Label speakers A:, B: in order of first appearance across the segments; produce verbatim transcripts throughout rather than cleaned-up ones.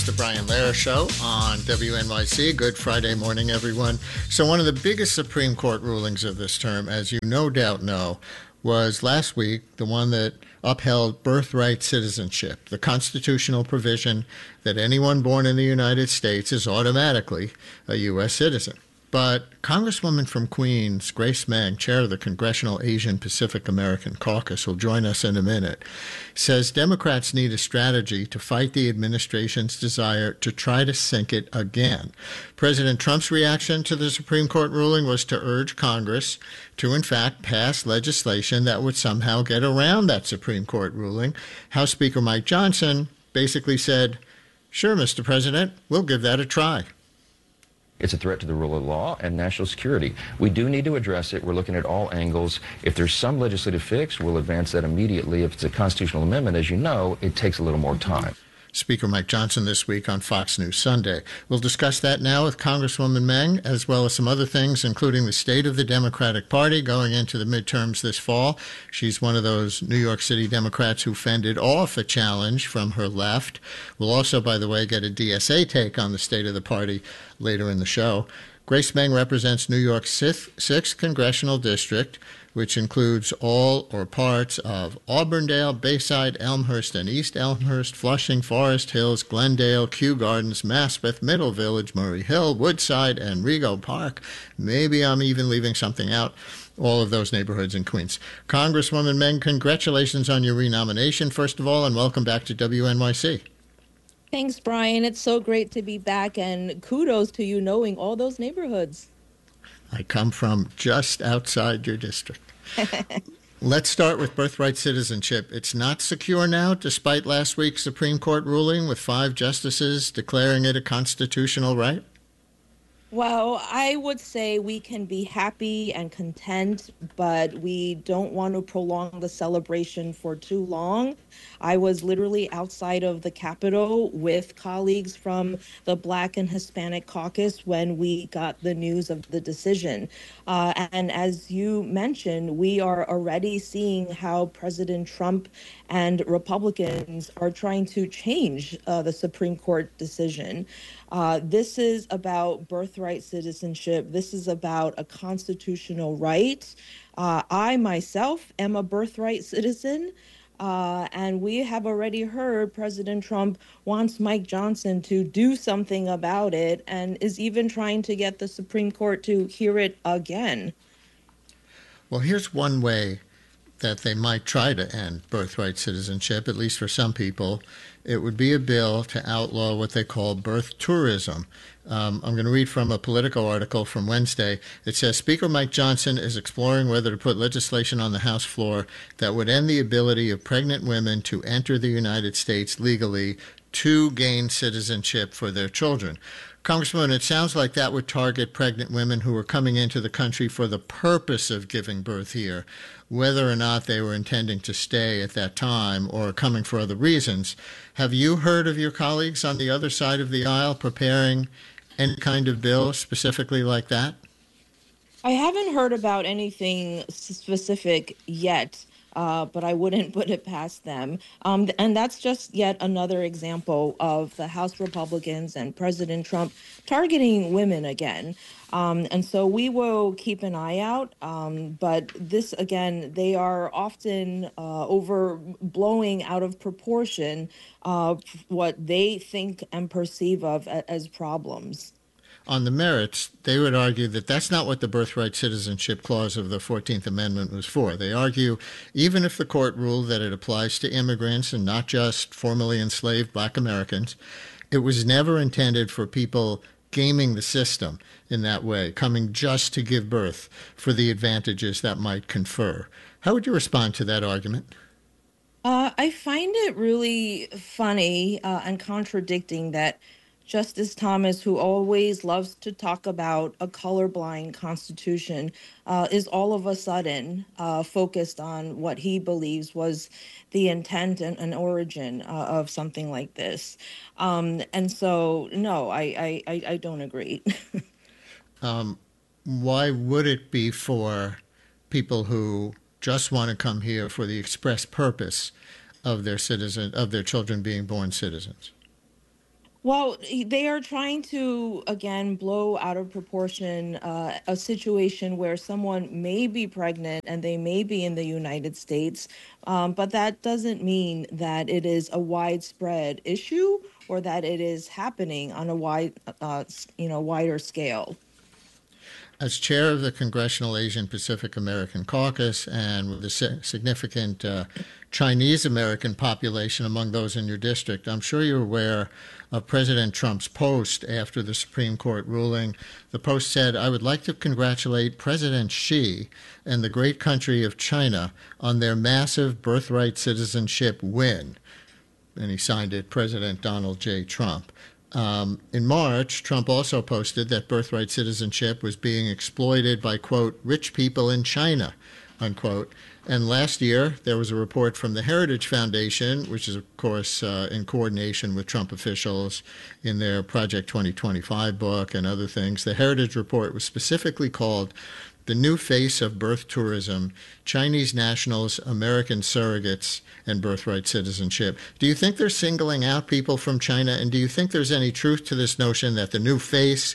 A: The Brian Lehrer Show on W N Y C. Good Friday morning, everyone. So one of the biggest Supreme Court rulings of this term, as you no doubt know, was last week, the one that upheld birthright citizenship, the constitutional provision that anyone born in the United States is automatically a U S citizen. But Congresswoman from Queens, Grace Meng, chair of the Congressional Asian Pacific American Caucus, will join us in a minute, says Democrats need a strategy to fight the administration's desire to try to sink it again. President Trump's reaction to the Supreme Court ruling was to urge Congress to, in fact, pass legislation that would somehow get around that Supreme Court ruling. House Speaker Mike Johnson basically said, "Sure, Mister President, we'll give that a try."
B: It's a threat to the rule of law and national security. We do need to address it. We're looking at all angles. If there's some legislative fix, we'll advance that immediately. If it's a constitutional amendment, as you know, it takes a little more time.
A: Speaker Mike Johnson this week on Fox News Sunday. We'll discuss that now with Congresswoman Meng, as well as some other things, including the state of the Democratic Party going into the midterms this fall. She's one of those New York City Democrats who fended off a challenge from her left. We'll also, by the way, get a D S A take on the state of the party later in the show. Grace Meng represents New York's sixth Congressional District, which includes all or parts of Auburndale, Bayside, Elmhurst, and East Elmhurst, Flushing, Forest Hills, Glendale, Kew Gardens, Maspeth, Middle Village, Murray Hill, Woodside, and Rego Park. Maybe I'm even leaving something out. All of those neighborhoods in Queens. Congresswoman Meng, congratulations on your renomination, first of all, and welcome back to W N Y C.
C: Thanks, Brian. It's so great to be back, and kudos to you knowing all those neighborhoods.
A: I come from just outside your district. Let's start with birthright citizenship. It's not secure now, despite last week's Supreme Court ruling with five justices declaring it a constitutional right?
C: Well, I would say we can be happy and content, but we don't want to prolong the celebration for too long. I was literally outside of the Capitol with colleagues from the Black and Hispanic Caucus when we got the news of the decision. Uh, and as you mentioned, we are already seeing how President Trump and Republicans are trying to change uh, the Supreme Court decision. Uh, this is about birthright citizenship. This is about a constitutional right. Uh, I myself am a birthright citizen. Uh, and we have already heard President Trump wants Mike Johnson to do something about it and is even trying to get the Supreme Court to hear it again.
A: Well, here's one way that they might try to end birthright citizenship, at least for some people. It would be a bill to outlaw what they call birth tourism. Um, I'm going to read from a Politico article from Wednesday. It says, Speaker Mike Johnson is exploring whether to put legislation on the House floor that would end the ability of pregnant women to enter the United States legally to gain citizenship for their children. Congresswoman, it sounds like that would target pregnant women who are coming into the country for the purpose of giving birth here, whether or not they were intending to stay at that time or coming for other reasons. Have you heard of your colleagues on the other side of the aisle preparing any kind of bill specifically like that?
C: I haven't heard about anything specific yet. Uh, but I wouldn't put it past them. Um, and that's just yet another example of the House Republicans and President Trump targeting women again. Um, and so we will keep an eye out. Um, but this, again, they are often uh, overblowing out of proportion uh, what they think and perceive of as problems.
A: On the merits, they would argue that that's not what the birthright citizenship clause of the fourteenth Amendment was for. They argue even if the court ruled that it applies to immigrants and not just formerly enslaved Black Americans, it was never intended for people gaming the system in that way, coming just to give birth for the advantages that might confer. How would you respond to that argument?
C: Uh, I find it really funny uh, and contradicting that Justice Thomas, who always loves to talk about a colorblind constitution, uh, is all of a sudden uh, focused on what he believes was the intent and, and origin uh, of something like this. Um, and so, no, I, I, I don't agree.
A: um, why would it be for people who just want to come here for the express purpose of their citizen, of their children being born citizens?
C: Well, they are trying to, again, blow out of proportion uh, a situation where someone may be pregnant and they may be in the United States, um, but that doesn't mean that it is a widespread issue or that it is happening on a wide, uh, you know, wider scale.
A: As chair of the Congressional Asian Pacific American Caucus and with a significant uh, Chinese American population among those in your district, I'm sure you're aware of President Trump's post after the Supreme Court ruling. The post said, "I would like to congratulate President Xi and the great country of China on their massive birthright citizenship win." And he signed it, President Donald J. Trump. Um, in March, Trump also posted that birthright citizenship was being exploited by, quote, rich people in China, unquote. And last year, there was a report from the Heritage Foundation, which is, of course, uh, in coordination with Trump officials in their Project twenty twenty-five book and other things. The Heritage Report was specifically called "The New Face of Birth Tourism, Chinese Nationals, American Surrogates, and Birthright Citizenship." Do you think they're singling out people from China? And do you think there's any truth to this notion that the new face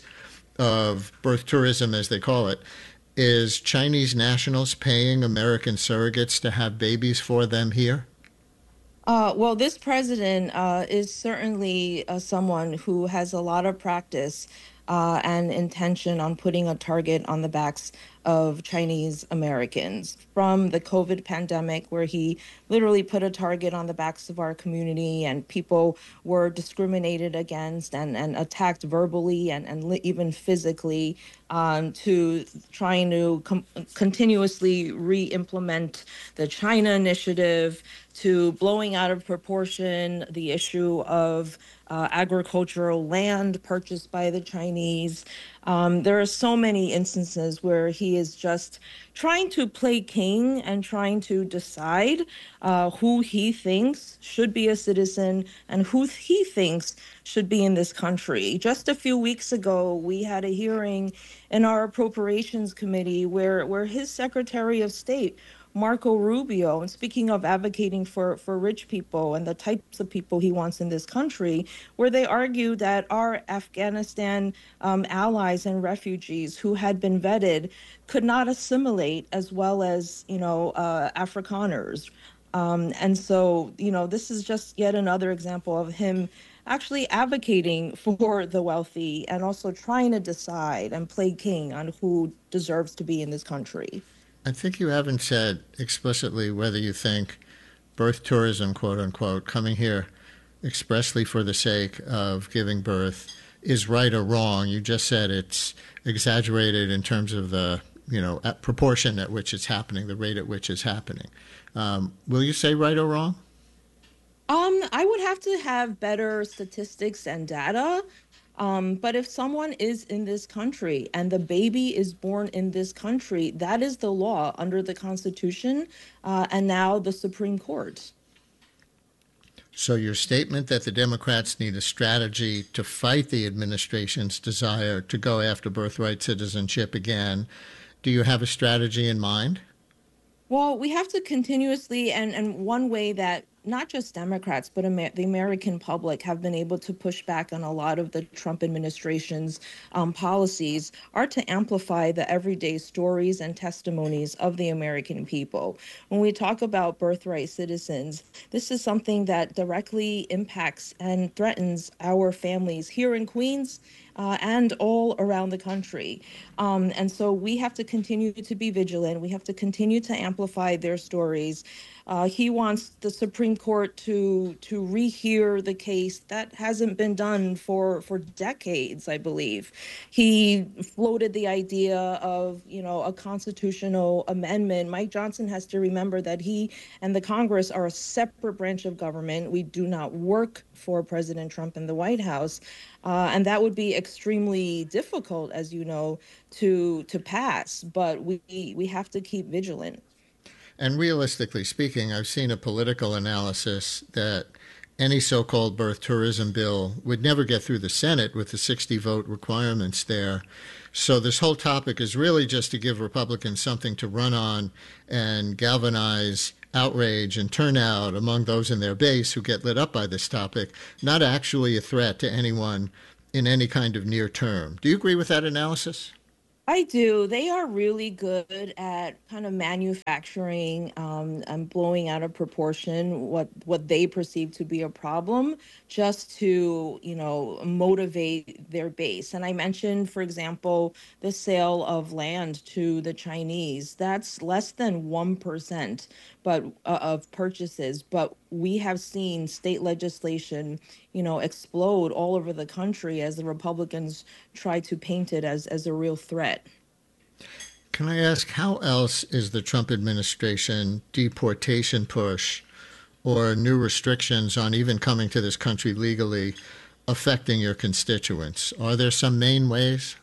A: of birth tourism, as they call it, is Chinese nationals paying American surrogates to have babies for them here?
C: Uh, well, this president uh, is certainly uh, someone who has a lot of practice uh, and intention on putting a target on the backs of Chinese Americans. From the COVID pandemic, where he literally put a target on the backs of our community and people were discriminated against and, and attacked verbally and, and li- even physically, um, to trying to com- continuously re-implement the China initiative, to blowing out of proportion the issue of uh, agricultural land purchased by the Chinese. Um, there are so many instances where he is just trying to play king and trying to decide uh, who he thinks should be a citizen and who he thinks should be in this country. Just a few weeks ago, we had a hearing in our Appropriations Committee where, where his Secretary of State, Marco Rubio, and speaking of advocating for, for rich people and the types of people he wants in this country, where they argue that our Afghanistan um, allies and refugees who had been vetted could not assimilate as well as, you know, uh, Afrikaners. Um, and so, you know, this is just yet another example of him actually advocating for the wealthy and also trying to decide and play king on who deserves to be in this country.
A: I think you haven't said explicitly whether you think birth tourism, quote unquote, coming here expressly for the sake of giving birth is right or wrong. You just said it's exaggerated in terms of the, you know, at proportion at which it's happening, the rate at which it's happening. Um, will you say right or wrong?
C: Um, I would have to have better statistics and data. Um, but if someone is in this country and the baby is born in this country, that is the law under the Constitution uh, and now the Supreme Court.
A: So your statement that the Democrats need a strategy to fight the administration's desire to go after birthright citizenship again, do you have a strategy in mind?
C: Well, we have to continuously, and, and one way that not just Democrats, but Amer- the American public have been able to push back on a lot of the Trump administration's um, policies are to amplify the everyday stories and testimonies of the American people. When we talk about birthright citizens, this is something that directly impacts and threatens our families here in Queens uh, and all around the country. Um, and so we have to continue to be vigilant. We have to continue to amplify their stories. Uh, he wants the Supreme Court to to rehear the case. That hasn't been done for for decades, I believe. He floated the idea of, you know, a constitutional amendment. Mike Johnson has to remember that he and the Congress are a separate branch of government. We do not work for President Trump in the White House. Uh, and that would be extremely difficult, as you know, to to pass. But we we have to keep vigilant.
A: And realistically speaking, I've seen a political analysis that any so-called birth tourism bill would never get through the Senate with the sixty vote requirements there. So this whole topic is really just to give Republicans something to run on and galvanize outrage and turnout among those in their base who get lit up by this topic, not actually a threat to anyone in any kind of near term. Do you agree with that analysis?
C: I do. They are really good at kind of manufacturing um, and blowing out of proportion what what they perceive to be a problem, just to, you know, motivate their base. And I mentioned, for example, the sale of land to the Chinese. That's less than one percent but uh, of purchases, but we have seen state legislation, you know, explode all over the country as the Republicans try to paint it as as a real threat.
A: Can I ask, how else is the Trump administration deportation push or new restrictions on even coming to this country legally affecting your constituents? Are there some main ways?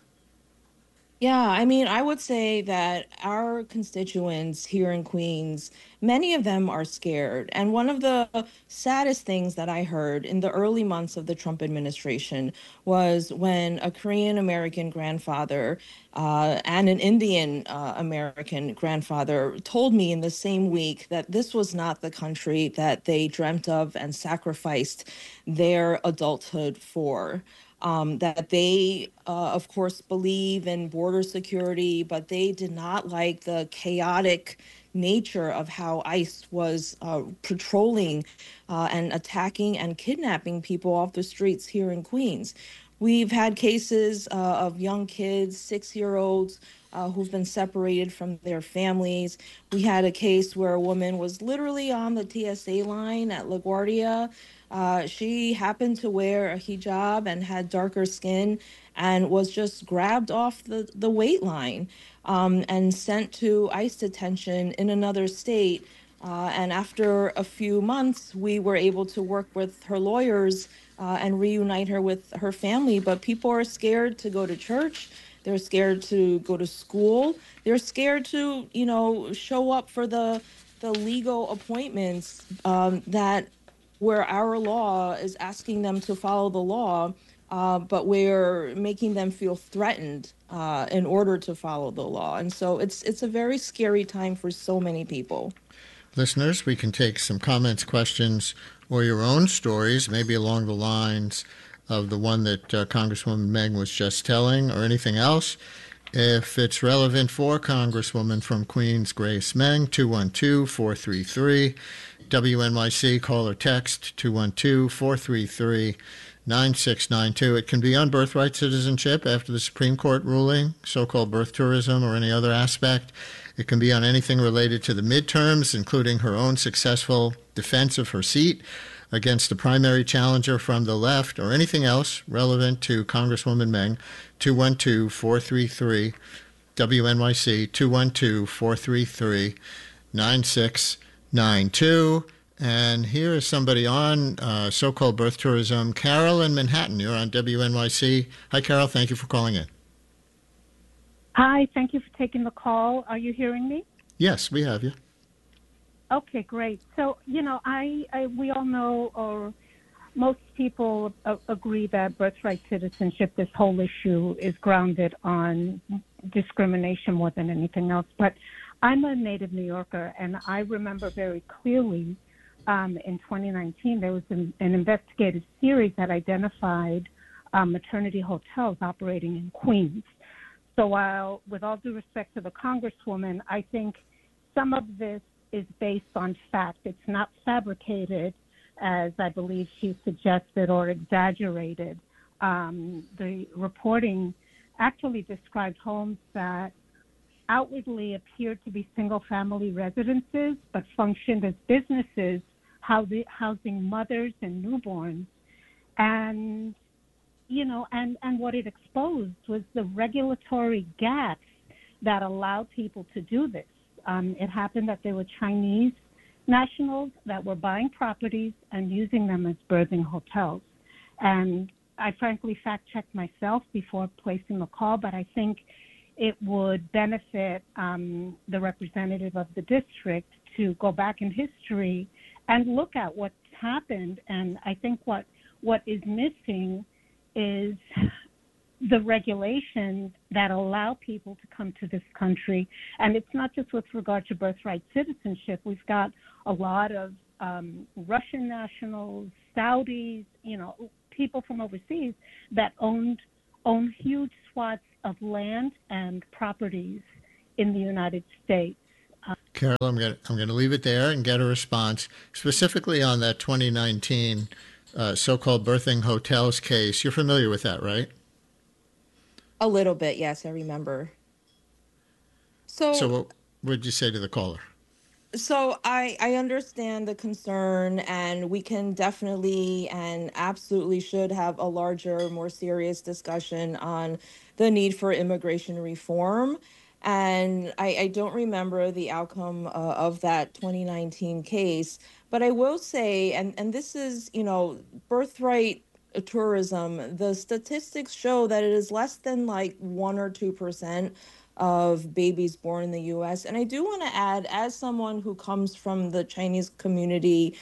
C: Yeah, I mean, I would say that our constituents here in Queens, many of them are scared. And one of the saddest things that I heard in the early months of the Trump administration was when a Korean American grandfather uh, and an Indian uh, American grandfather told me in the same week that this was not the country that they dreamt of and sacrificed their adulthood for. Um, that they, uh, of course, believe in border security, but they did not like the chaotic nature of how ICE was uh, patrolling uh, and attacking and kidnapping people off the streets here in Queens. We've had cases uh, of young kids, six-year-olds, uh, who've been separated from their families. We had a case where a woman was literally on the T S A line at LaGuardia. Uh, she happened to wear a hijab and had darker skin and was just grabbed off the, the wait line um, and sent to ICE detention in another state. Uh, and after a few months, we were able to work with her lawyers uh, and reunite her with her family. But people are scared to go to church. They're scared to go to school. They're scared to, you know, show up for the the legal appointments um, that where our law is asking them to follow the law, uh, but we're making them feel threatened uh, in order to follow the law. And so it's it's a very scary time for so many people.
A: Listeners, we can take some comments, questions, or your own stories, maybe along the lines of the one that uh, Congresswoman Meng was just telling, or anything else. If it's relevant for Congresswoman from Queens, Grace Meng, two one two, four three three, W N Y C, call or text two one two, four three three, nine six nine two. It can be on birthright citizenship after the Supreme Court ruling, so-called birth tourism, or any other aspect. It can be on anything related to the midterms, including her own successful defense of her seat against a primary challenger from the left, or anything else relevant to Congresswoman Meng. two one two, four three three, W N Y C, two one two, four three three, nine six nine two. And here is somebody on uh, so-called birth tourism. Carol in Manhattan, you're on W N Y C. Hi, Carol. Thank you for calling in.
D: Hi, thank you for taking the call. Are you hearing me?
A: Yes, we have you.
D: Okay, great. So, you know, I, I we all know, or most people a- agree that birthright citizenship, this whole issue, is grounded on discrimination more than anything else. But I'm a native New Yorker, and I remember very clearly um, in twenty nineteen, there was an, an investigative series that identified um, maternity hotels operating in Queens. So while, with all due respect to the Congresswoman, I think some of this is based on fact. It's not fabricated, as I believe she suggested, or exaggerated. Um, the reporting actually described homes that outwardly appeared to be single-family residences, but functioned as businesses, housing mothers and newborns. And you know, and, and what it exposed was the regulatory gaps that allowed people to do this. Um, it happened that there were Chinese nationals that were buying properties and using them as birthing hotels. And I frankly fact-checked myself before placing the call, but I think it would benefit um, the representative of the district to go back in history and look at what's happened. And I think what what is missing is the regulations that allow people to come to this country. And it's not just with regard to birthright citizenship. We've got a lot of um, Russian nationals, Saudis, you know, people from overseas that owned own huge swaths of land and properties in the United States. Uh,
A: Carol, I'm going to I'm going to leave it there and get a response specifically on that twenty nineteen uh, so-called birthing hotels case. You're familiar with that, right?
C: A little bit, yes, I remember. So,
A: So what would you say to the caller?
C: So I I understand the concern, and we can definitely and absolutely should have a larger, more serious discussion on the need for immigration reform. And I, I don't remember the outcome uh, of that twenty nineteen case, but I will say, and and this is, you know, birthright tourism. The statistics show that it is less than like one or two percent of babies born in the U S. And I do want to add, as someone who comes from the Chinese community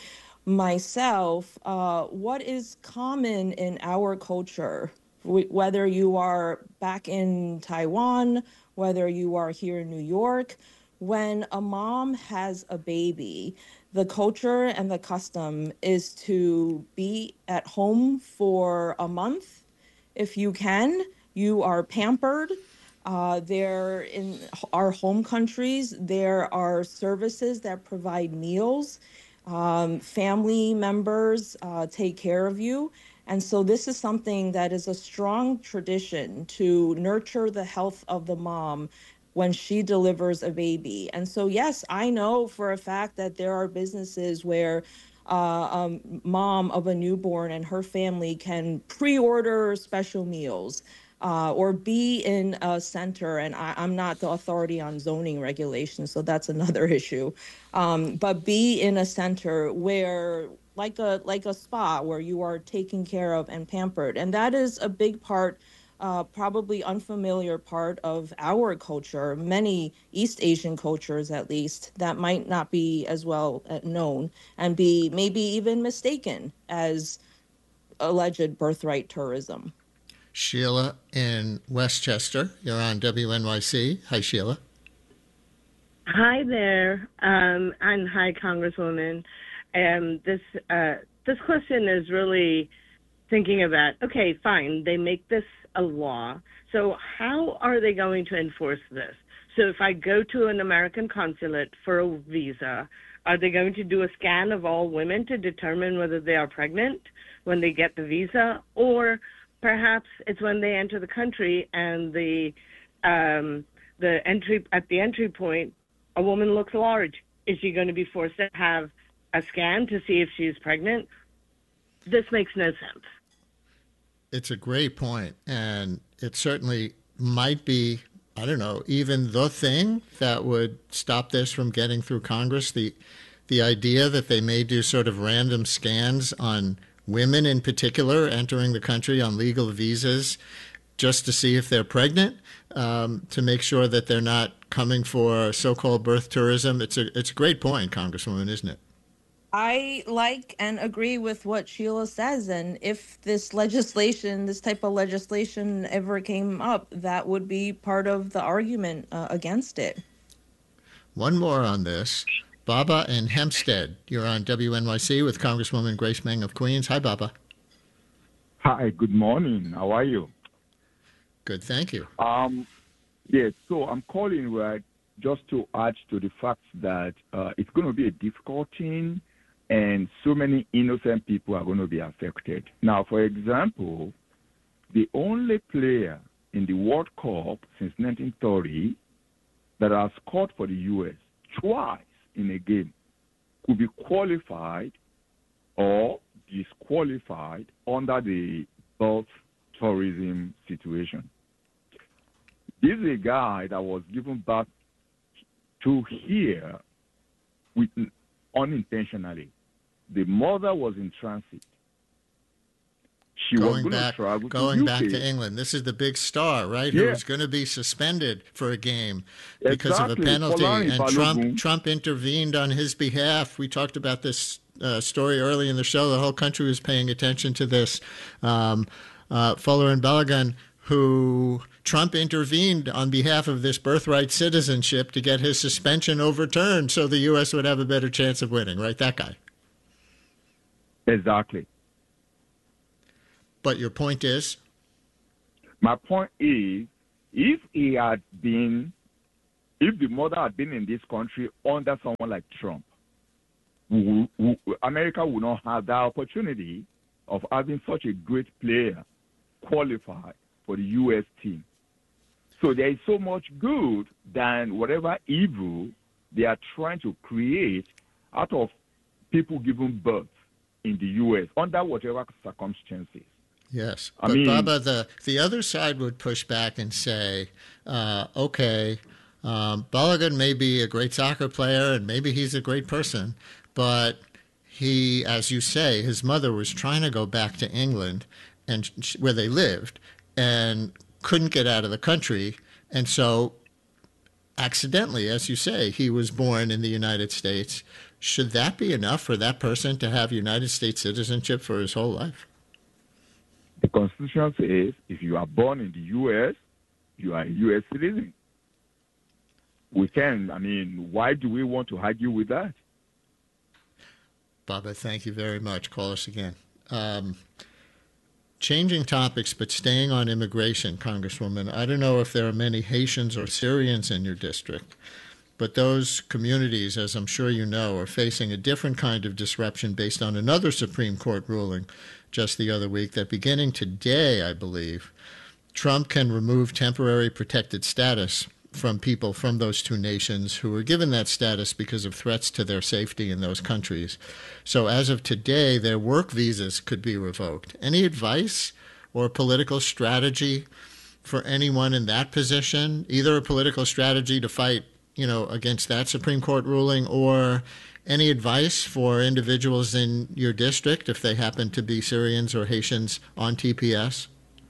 C: myself, uh, what is common in our culture, wh- whether you are back in Taiwan, whether you are here in New York, when a mom has a baby, the culture and the custom is to be at home for a month if you can. You are pampered. Uh, there in our home countries, there are services that provide meals. Um, family members uh, take care of you. And so this is something that is a strong tradition to nurture the health of the mom when she delivers a baby. And so, yes, I know for a fact that there are businesses where uh, um, mom of a newborn and her family can pre-order special meals. Uh, or be in a center, and I, I'm not the authority on zoning regulations, so that's another issue. Um, but be in a center where, like a like a spa, where you are taken care of and pampered, and that is a big part, uh, probably unfamiliar part of our culture. Many East Asian cultures, at least, that might not be as well uh, known, and be maybe even mistaken as alleged birthright tourism.
A: Sheila in Westchester. You're on W N Y C. Hi, Sheila.
E: Hi there, um, and hi, Congresswoman. Um, this uh, this question is really thinking about, okay, fine, they make this a law, so how are they going to enforce this? So if I go to an American consulate for a visa, are they going to do a scan of all women to determine whether they are pregnant when they get the visa? Or perhaps it's when they enter the country and the um, the entry at the entry point, a woman looks large. Is she going to be forced to have a scan to see if she's pregnant? This makes no sense.
A: It's a great point, and it certainly might be, I don't know, even the thing that would stop this from getting through Congress. The the idea that they may do sort of random scans on women in particular entering the country on legal visas just to see if they're pregnant, um, to make sure that they're not coming for so-called birth tourism. It's a it's a great point, Congresswoman, isn't it?
C: I like and agree with what Sheila says. And if this legislation, this type of legislation ever came up, that would be part of the argument uh, against it.
A: One more on this. Baba in Hempstead. You're on W N Y C with Congresswoman Grace Meng of Queens. Hi, Baba.
F: Hi, good morning. How are you?
A: Good, thank you.
F: Um, yes, so I'm calling right just to add to the fact that uh, it's going to be a difficult thing, and so many innocent people are going to be affected. Now, for example, the only player in the World Cup since nineteen thirty that has scored for the U S twice in a game could be qualified or disqualified under the birth tourism situation. This is a guy that was given back to here with unintentionally. The mother was in transit. She was
A: Going
F: going
A: back,
F: to travel
A: going
F: to
A: back
F: U K.
A: to England. This is the big star, right?
F: Yeah.
A: Who's going to be suspended for a game because of a
F: Exactly.
A: penalty,
F: Folarin
A: and Trump
F: Balogun.
A: Trump intervened on his behalf. We talked about this uh, story early in the show. The whole country was paying attention to this. Um, uh, Folarin Balogun, who Trump intervened on behalf of this birthright citizenship to get his suspension overturned so the U S would have a better chance of winning, right? That guy.
F: Exactly.
A: But your point is?
F: My point is, if he had been, if the mother had been in this country under someone like Trump, we, we, America would not have that opportunity of having such a great player qualified for the U S team. So there is so much good than whatever evil they are trying to create out of people giving birth in the U S under whatever circumstances.
A: Yes.
F: I
A: But
F: mean,
A: Baba, the, the other side would push back and say, uh, okay, um, Balogun may be a great soccer player and maybe he's a great person, but he, as you say, his mother was trying to go back to England and sh- where they lived and couldn't get out of the country. And so accidentally, as you say, he was born in the United States. Should that be enough for that person to have United States citizenship for his whole life?
F: the Constitution says if you are born in the U S, you are a U S citizen. We can, I mean, why do we want to argue with that?
A: Baba, thank you very much. Call us again. Um, changing topics, but staying on immigration, Congresswoman. I don't know if there are many Haitians or Syrians in your district, but those communities, as I'm sure you know, are facing a different kind of disruption based on another Supreme Court ruling just the other week that beginning today, I believe, Trump can remove temporary protected status from people from those two nations who were given that status because of threats to their safety in those countries. So as of today, their work visas could be revoked. Any advice or political strategy for anyone in that position, either a political strategy to fight, you know, against that Supreme Court ruling, or any advice for individuals in your district if they happen to be Syrians or Haitians on T P S?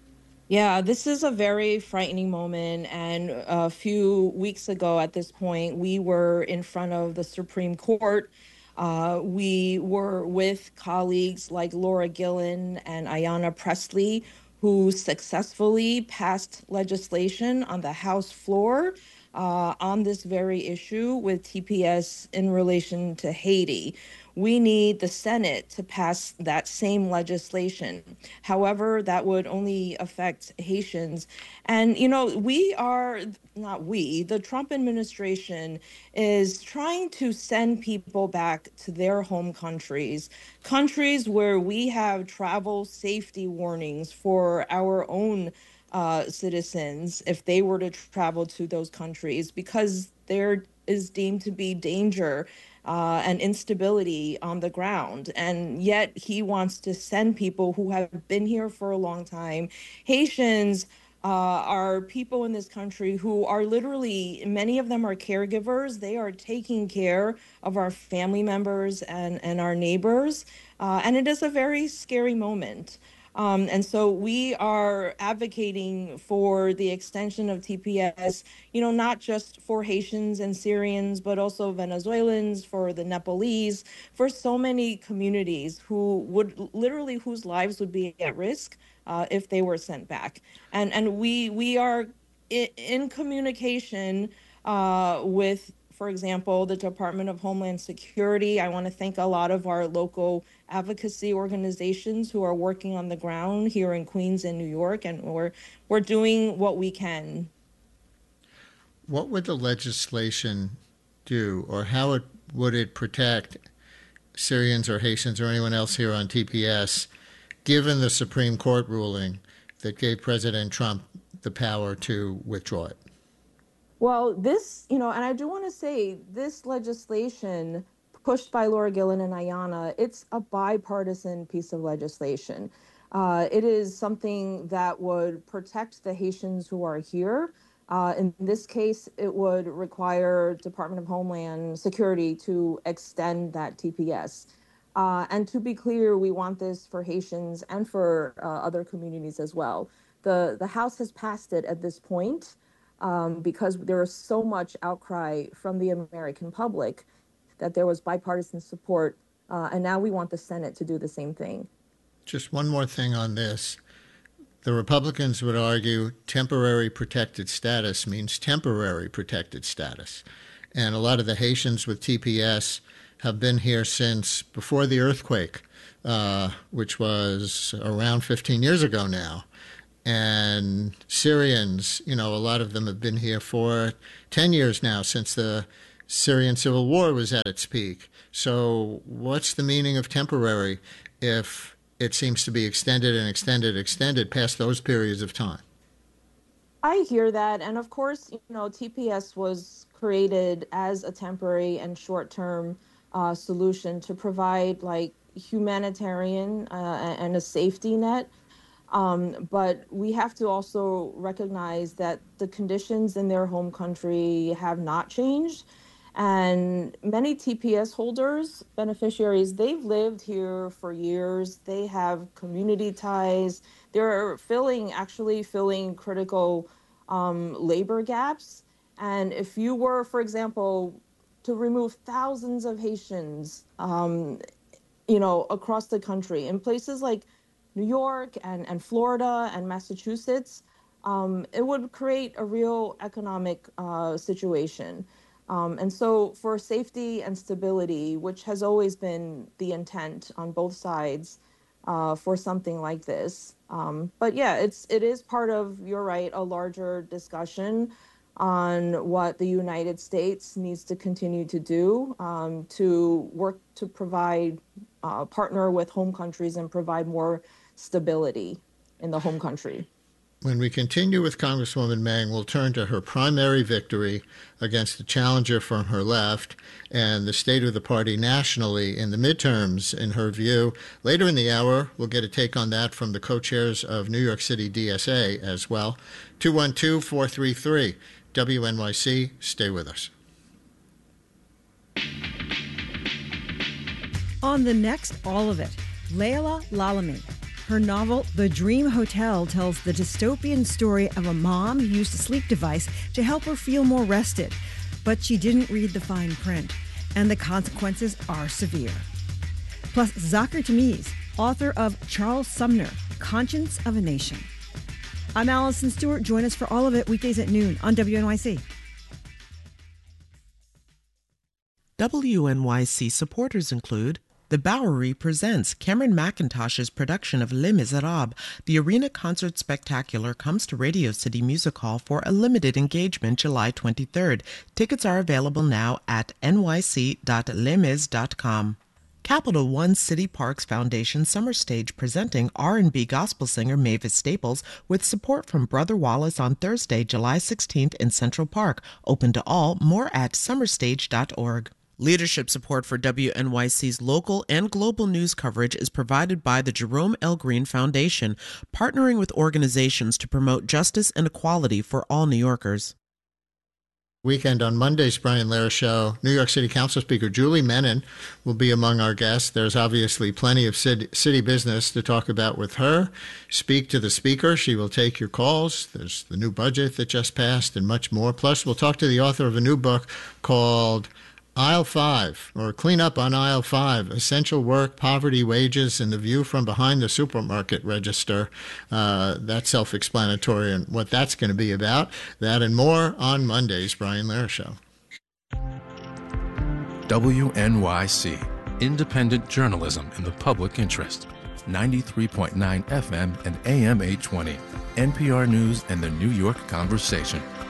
C: Yeah, this is a very frightening moment. And a few weeks ago at this point, we were in front of the Supreme Court. Uh, we were with colleagues like Laura Gillen and Ayanna Pressley, who successfully passed legislation on the House floor uh, on this very issue with T P S in relation to Haiti. We need the Senate to pass that same legislation. However, that would only affect Haitians. And, you know, we are, not we, the Trump administration is trying to send people back to their home countries, countries where we have travel safety warnings for our own uh, citizens if they were to travel to those countries, because there is deemed to be danger uh, and instability on the ground. And yet he wants to send people who have been here for a long time. Haitians uh, are people in this country who are literally, many of them are caregivers. They are taking care of our family members and, and our neighbors. Uh, and it is a very scary moment. Um, and so we are advocating for the extension of T P S, you know, not just for Haitians and Syrians, but also Venezuelans, for the Nepalese, for so many communities who would literally, whose lives would be at risk uh, if they were sent back. And and we we are in, in communication uh, with, for example, the Department of Homeland Security. I want to thank a lot of our local advocacy organizations who are working on the ground here in Queens and New York, and we're we're doing what we can.
A: What would the legislation do, or how it, would it protect Syrians or Haitians or anyone else here on T P S, given the Supreme Court ruling that gave President Trump the power to withdraw it?
C: Well, this, you know, and I do want to say this legislation pushed by Laura Gillen and Ayanna, it's a bipartisan piece of legislation. Uh, it is something that would protect the Haitians who are here. Uh, in this case, it would require Department of Homeland Security to extend that T P S. Uh, and to be clear, we want this for Haitians and for uh, other communities as well. The, the House has passed it at this point um, because there is so much outcry from the American public that there was bipartisan support, uh, and now we want the Senate to do the same thing.
A: Just one more thing on this. The Republicans would argue temporary protected status means temporary protected status. And a lot of the Haitians with T P S have been here since before the earthquake, uh, which was around fifteen years ago now. And Syrians, you know, a lot of them have been here for ten years now, since the Syrian civil war was at its peak. So what's the meaning of temporary if it seems to be extended and extended, extended past those periods of time?
C: I hear that. And of course, you know, T P S was created as a temporary and short-term uh, solution to provide like humanitarian uh, and a safety net. Um, but we have to also recognize that the conditions in their home country have not changed. And many T P S holders, beneficiaries, they've lived here for years. They have community ties. They're filling, actually filling critical um, labor gaps. And if you were, for example, to remove thousands of Haitians, um, you know, across the country in places like New York and, and Florida and Massachusetts, um, it would create a real economic uh, situation. Um, and so for safety and stability, which has always been the intent on both sides uh, for something like this. Um, but yeah, it's, it is part of, you're right, a larger discussion on what the United States needs to continue to do um, to work to provide, uh, partner with home countries and provide more stability in the home country.
A: When we continue with Congresswoman Meng, we'll turn to her primary victory against the challenger from her left and the state of the party nationally in the midterms, in her view. Later in the hour, we'll get a take on that from the co-chairs of New York City D S A as well. two one two, four three three, W N Y C. Stay with us.
G: On the next All of It, Leila Lalami. Her novel, The Dream Hotel, tells the dystopian story of a mom who used a sleep device to help her feel more rested. But she didn't read the fine print, and the consequences are severe. Plus, Zakir Tamiz, author of Charles Sumner, Conscience of a Nation. I'm Allison Stewart. Join us for All of It weekdays at noon on W N Y C.
H: W N Y C supporters include The Bowery presents Cameron McIntosh's production of Les Miserables. The Arena Concert Spectacular comes to Radio City Music Hall for a limited engagement July twenty-third. Tickets are available now at n y c dot les mis dot com. Capital One City Parks Foundation Summer Stage presenting R and B gospel singer Mavis Staples with support from Brother Wallace on Thursday, July sixteenth in Central Park. Open to all. More at summer stage dot org. Leadership support for W N Y C's local and global news coverage is provided by the Jerome L. Green Foundation, partnering with organizations to promote justice and equality for all New Yorkers.
A: Weekend on Monday's Brian Lehrer Show, New York City Council Speaker Julie Menin will be among our guests. There's obviously plenty of city business to talk about with her. Speak to the Speaker. She will take your calls. There's the new budget that just passed and much more. Plus, we'll talk to the author of a new book called Aisle five, or Clean Up on Aisle five, Essential Work, Poverty, Wages, and the View from Behind the Supermarket Register. Uh, that's self-explanatory and what that's going to be about. That and more on Monday's Brian Lehrer Show.
I: W N Y C, independent journalism in the public interest. ninety-three point nine F M and A M eight twenty. N P R News and the New York Conversation.